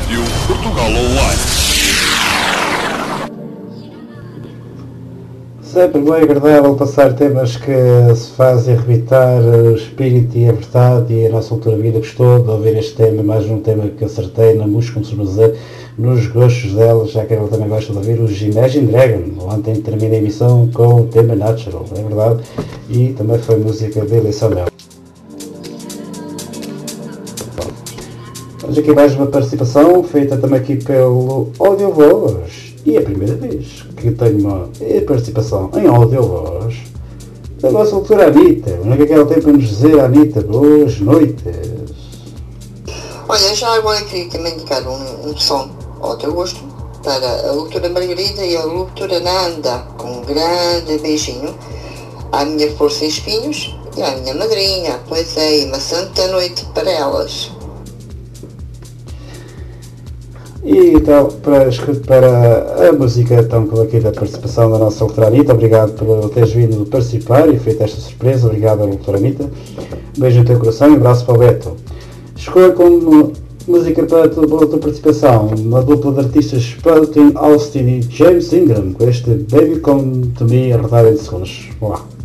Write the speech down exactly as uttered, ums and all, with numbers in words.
Rádio Portugal Online. Sempre bem agradável passar temas que se fazem arrebitar o espírito e a verdade, e a nossa altura vida gostou de ouvir este tema, mais um tema que acertei na música, como se costuma dizer, nos gostos dela, já que ela também gosta de ouvir os Imagine Dragon. Ontem terminei a emissão com o tema Natural, é verdade, e também foi música de eleição dela. Temos aqui mais uma participação, feita também aqui pelo Audiovoz, e é a primeira vez que tenho uma participação em Audiovoz da nossa doutora Anitta. O que é que ela tem para nos dizer, Anitta? Boas noites. Olha, já agora queria também dedicar um, um som ao teu gosto para a doutora Margarida e a doutora Nanda, com um grande beijinho à minha força em espinhos e à minha madrinha. Pois é, uma santa noite para elas. E então, para, para a música então, aqui da participação da nossa doutora Anitta, obrigado por teres vindo participar e feito esta surpresa. Obrigado, doutora Anitta. Um beijo no teu coração e um abraço para o Beto. Escolha como música para a tua, para a tua participação uma dupla de artistas, Spelton Austin e James Ingram, com este Baby Come To Me a rodar em segundos. Vamos lá.